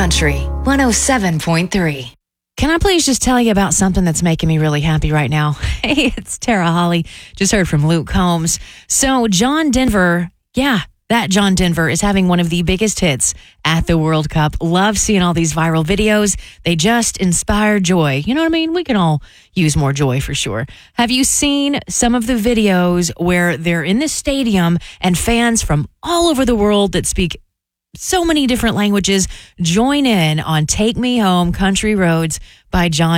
Country 107.3. Can I please just tell you about something that's making me really happy right now? Hey, it's Tara Holly. Just heard from Luke Combs. So John Denver, that John Denver is having one of the biggest hits at the World Cup. Love seeing all these viral videos. They just inspire joy. You know what I mean? We can all use more joy for sure. Have you seen some of the videos where they're in the stadium and fans from all over the world that speak so many different languages join in on Take Me Home Country Roads by John